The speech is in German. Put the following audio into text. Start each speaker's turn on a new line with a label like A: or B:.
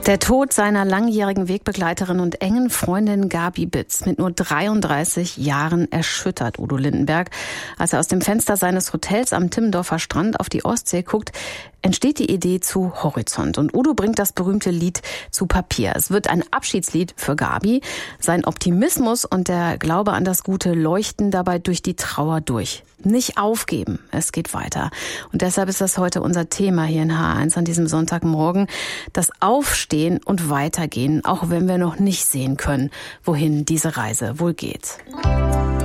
A: Der Tod seiner langjährigen Wegbegleiterin und engen Freundin Gabi Bitz mit nur 33 Jahren erschüttert Udo Lindenberg. Als er aus dem Fenster seines Hotels am Timmendorfer Strand auf die Ostsee guckt, entsteht die Idee zu Horizont. Und Udo bringt das berühmte Lied zu Papier. Es wird ein Abschiedslied für Gabi. Sein Optimismus und der Glaube an das Gute leuchten dabei durch die Trauer durch. Nicht aufgeben, es geht weiter. Und deshalb ist das heute unser Thema hier in H1 an diesem Sonntagmorgen. Das Aufstehen und Weitergehen, auch wenn wir noch nicht sehen können, wohin diese Reise wohl geht.